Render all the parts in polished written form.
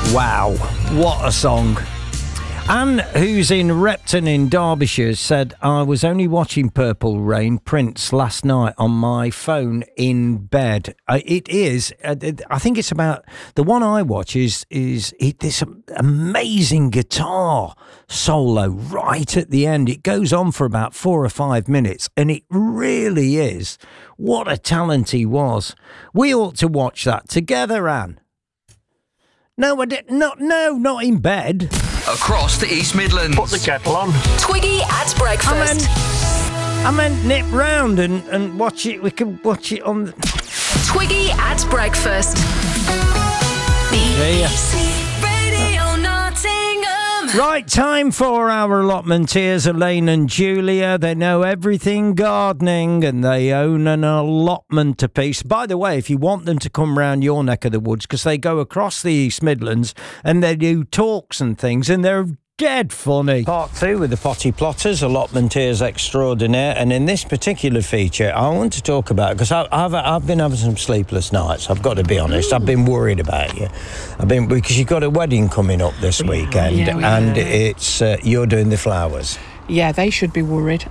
Wow, what a song. Anne, who's in Repton in Derbyshire, said, I was only watching Purple Rain, Prince, last night on my phone in bed. It is, I think it's about, the one I watch is this amazing guitar solo right at the end. It goes on for about 4 or 5 minutes, and it really is. What a talent he was. We ought to watch that together, Anne. No, I didn't. Not in bed. Across the East Midlands. Put the kettle on. Twiggy at breakfast. I meant nip round and watch it. We can watch it on the... Twiggy at breakfast. BBC Radio Nottingham. Right, time for our allotment. Here's Elaine and Julia. They know everything gardening and they own an allotment apiece. By the way, if you want them to come round your neck of the woods, because they go across the East Midlands and they do talks and things, and they're dead funny. Part 2 with the Potty Plotters, allotmenteers extraordinaire, and in this particular feature I want to talk about, because I've been having some sleepless nights, I've got to be honest. I've been worried about you. Because you've got a wedding coming up this weekend, and it's you're doing the flowers. Yeah, they should be worried.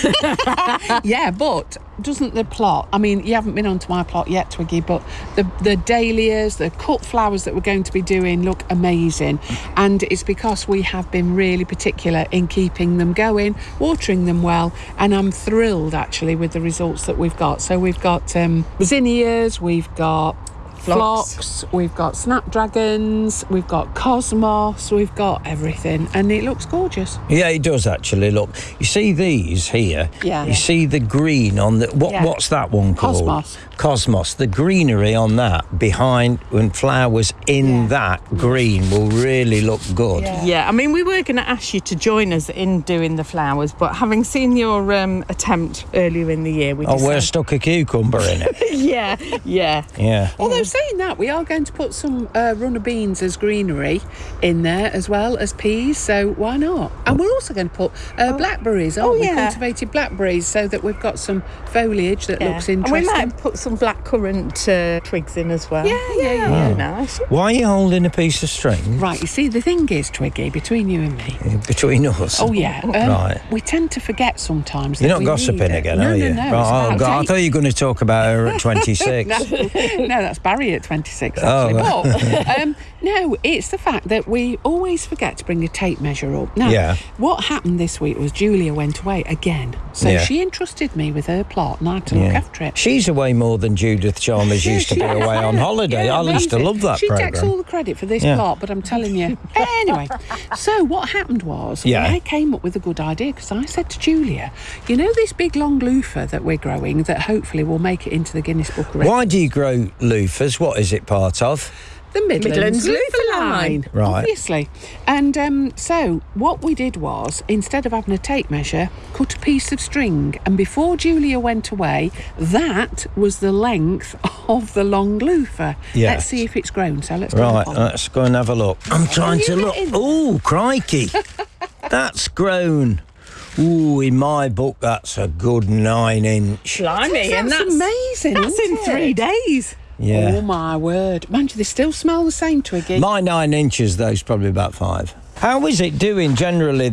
Yeah, but doesn't the plot... I mean, you haven't been onto my plot yet, Twiggy, but the dahlias, the cut flowers that we're going to be doing look amazing. And it's because we have been really particular in keeping them going, watering them well, and I'm thrilled, actually, with the results that we've got. So we've got zinnias, we've got... phlox, we've got snapdragons, we've got cosmos, we've got everything, and it looks gorgeous. Yeah, it does actually. Look, you see these here? Yeah. You see the green on the... What's that one called? Cosmos. The greenery on that behind, when flowers in that green will really look good. Yeah, I mean, we were going to ask you to join us in doing the flowers, but having seen your attempt earlier in the year, we we're stuck a cucumber in it. Yeah. Although saying that, we are going to put some runner beans as greenery in there as well as peas, so why not? And we're also going to put blackberries, aren't we? Cultivated blackberries, so that we've got some foliage that looks interesting. And we might put some blackcurrant twigs in as well. Yeah. Nice. Why are you holding a piece of string? Right, you see, the thing is, Twiggy, between you and me... Between us? Oh, yeah. Right. We tend to forget sometimes. You're not gossiping again, are you? No. Oh, God, I thought you were going to talk about her at 26. No, that's Barry at 26, actually. But, no, it's the fact that we always forget to bring a tape measure up. Now, what happened this week was Julia went away again. So she entrusted me with her plot, and I had to look after it. She's away more than Judith Chalmers used to be away on holiday. I used to love that programme. She takes all the credit for this plot, but I'm telling you. Anyway, so what happened was, I came up with a good idea, because I said to Julia, you know this big long loofah that we're growing that hopefully will make it into the Guinness Book of Records? Why do you grow loofahs? What is it part of? The Midlands Loofah line. Right. Obviously. And so what we did was, instead of having a tape measure, cut a piece of string, and before Julia went away, that was the length of the long loofah. Yeah. Let's see if it's grown. So let's let's go and have a look. I'm trying to look. Oh, crikey. That's grown. Ooh, in my book, that's a good 9-inch. Blimey, and that's amazing. That's in 3 days. Yeah. Oh, my word. Mind you, they still smell the same, Twiggy. My 9 inches, though, is probably about 5. How is it doing generally,